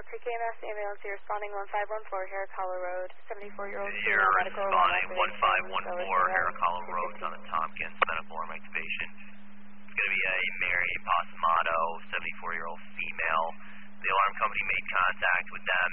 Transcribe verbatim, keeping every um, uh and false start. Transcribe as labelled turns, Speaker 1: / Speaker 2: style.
Speaker 1: T K M S ambulance, you're responding one five one four, Herrick Hollow Road, seventy-four-year-old
Speaker 2: You're responding one five one four, Herrick Hollow Road on the Tompkins, medical arm activation. It's going to be a Mary Pasamato, seventy-four-year-old female. The alarm company made contact with them